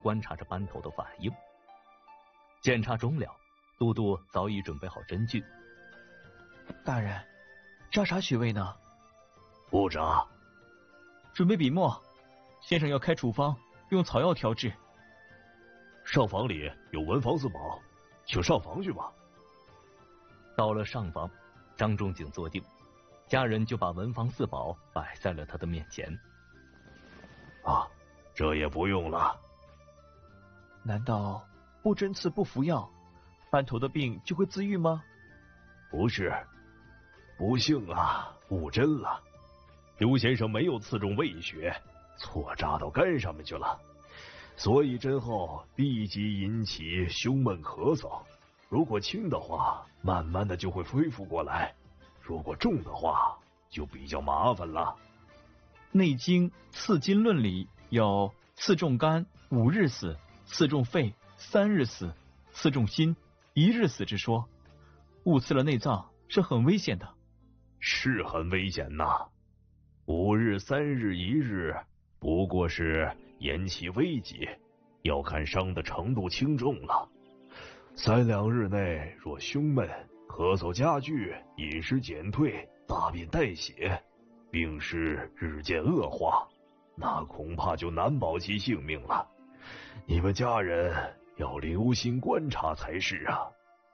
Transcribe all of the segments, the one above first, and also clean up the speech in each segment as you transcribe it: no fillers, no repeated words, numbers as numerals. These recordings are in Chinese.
观察着班头的反应。检查终了，都督早已准备好针具。 大人，扎啥穴位呢？ 不扎。 准备笔墨，先生要开处方，用草药调制。 上房里有文房四宝，请上房去吧。 到了上房，张仲景坐定，家人就把文房四宝摆在了他的面前。 啊，这也不用了。 难道不针刺不服药，班头的病就会自愈吗？ 不是，不幸啊，误针了。刘先生没有刺中胃穴，错扎到肝上面去了，所以针后立即引起胸闷咳嗽。如果轻的话，慢慢的就会恢复过来；如果重的话，就比较麻烦了。 内经《刺经论》里有刺中肝5日死，刺中肺3日死，刺中心1日死之说。误刺了内脏是很危险的。 是很危险呐，5日、3日、1日，不过是延期危急，要看伤的程度轻重了。3、2日内若胸闷、咳嗽加剧、饮食减退、大便带血，病势日渐恶化，那恐怕就难保其性命了。你们家人要留心观察才是啊。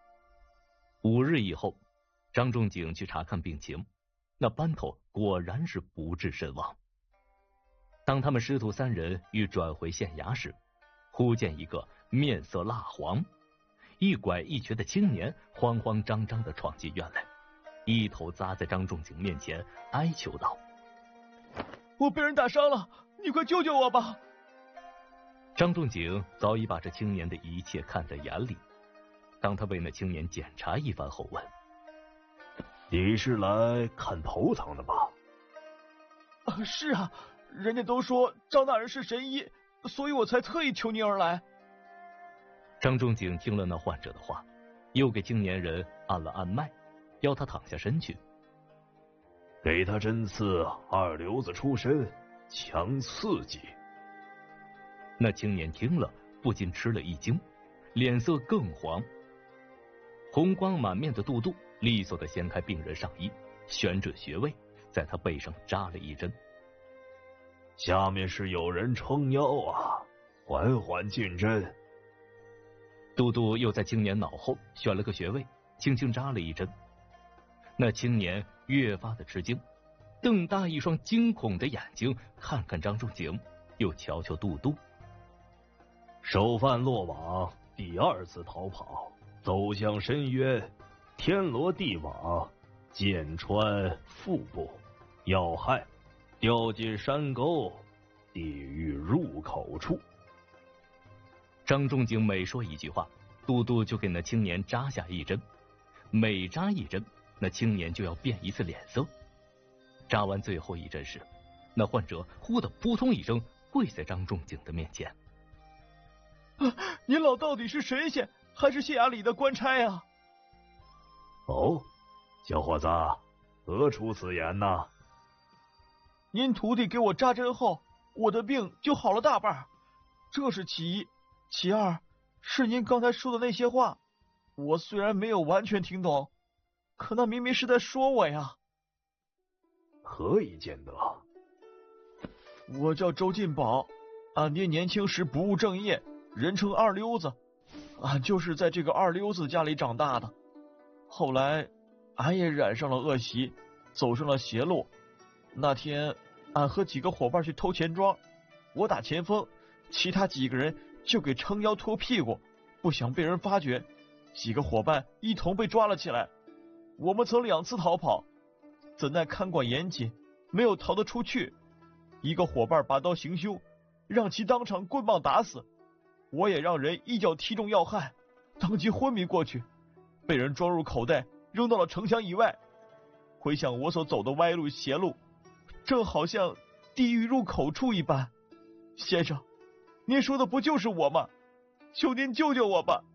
5日以后，张仲景去查看病情，那班头果然是不治身亡。当他们师徒3人欲转回县衙时，忽见一个面色蜡黄、一拐一瘸的青年慌慌张张地闯进院来，一头扎在张仲景面前，哀求道：“ 我被人打伤了，你快救救我吧！” 张仲景早已把这青年的一切看在眼里。当他为那青年检查一番后问：“ 你是来看头疼的吧？”“ 是啊，人家都说张大人是神医，所以我才特意求您而来。” 张仲景听了那患者的话，又给青年人按了按脉，要他躺下身去。 给他针刺2瘤子出身，强刺激。 那青年听了不禁吃了一惊，脸色更黄。红光满面的都督利索地掀开病人上衣，旋准穴位，在他背上扎了一针。 下面是有人撑腰啊，缓缓进针。 都督又在青年脑后选了个穴位，轻轻扎了一针。那青年越发的吃惊，瞪大一双惊恐的眼睛，看看张仲景，又瞧瞧都督。 首犯落网，第2次逃跑，走向深渊，天罗地网，剑穿腹部，要害掉进山沟，地狱入口处。 张仲景每说一句话，都督就给那青年扎下一针，每扎一针，那青年就要变一次脸色。扎完最后一针时，那患者忽的扑通一声跪在张仲景的面前。 您老到底是神仙还是县衙里的官差呀？ 哦，小伙子，何出此言呢？ 您徒弟给我扎针后，我的病就好了大半，这是其一。其二是您刚才说的那些话，我虽然没有完全听懂，可那明明是在说我呀。 何以见得？ 我叫周进宝，俺爹年轻时不务正业，人称二溜子，俺就是在这个二溜子家里长大的。后来俺也染上了恶习，走上了邪路。那天俺和几个伙伴去偷钱庄，我打前锋，其他几个人就给撑腰拖屁股，不想被人发觉，几个伙伴一同被抓了起来。我们曾2次逃跑，怎奈看管严谨，没有逃得出去。一个伙伴拔刀行凶，让其当场棍棒打死，我也让人一脚踢中要害，当即昏迷过去，被人装入口袋扔到了城墙以外。回想我所走的歪路邪路，正好像地狱入口处一般。先生，您说的不就是我吗？求您救救我吧。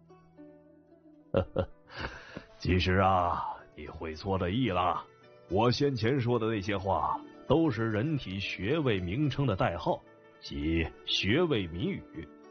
其实啊，你会错了意了。我先前说的那些话都是人体穴位名称的代号，即穴位谜语。